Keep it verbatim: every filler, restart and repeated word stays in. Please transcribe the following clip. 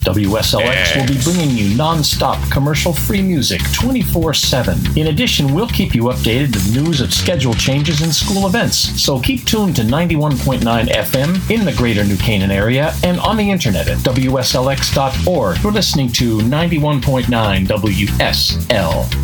W S L X Yes. will be bringing you non-stop commercial-free music twenty-four seven. In addition, we'll keep you updated with news of schedule changes and school events. So keep tuned to ninety-one point nine F M in the greater New Canaan area and on the internet at W S L X dot org. You're listening to ninety-one point nine W S L